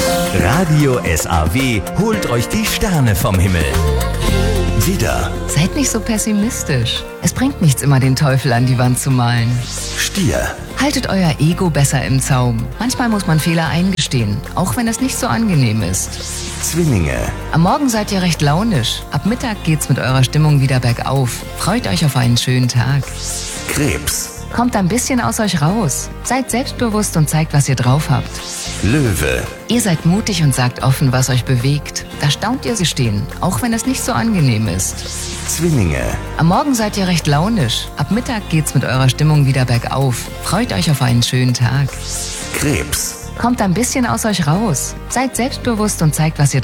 Radio SAW holt euch die Sterne vom Himmel. Widder, Seid nicht so pessimistisch. Es bringt nichts, immer den Teufel an die Wand zu malen. Stier, Haltet euer Ego besser im Zaum. Manchmal muss man Fehler eingestehen, auch wenn es nicht so angenehm ist. Zwillinge, Am Morgen seid ihr recht launisch. Ab Mittag geht's mit eurer Stimmung wieder bergauf. Freut euch auf einen schönen Tag. Krebs, Kommt ein bisschen aus euch raus. Seid selbstbewusst und zeigt, was ihr drauf habt. Löwe, Ihr seid mutig und sagt offen, was euch bewegt. Da staunt ihr sie stehen, auch wenn es nicht so angenehm ist. Zwillinge, Am Morgen seid ihr recht launisch. Ab Mittag geht's mit eurer Stimmung wieder bergauf. Freut euch auf einen schönen Tag. Krebs. Kommt ein bisschen aus euch raus. Seid selbstbewusst und zeigt, was ihr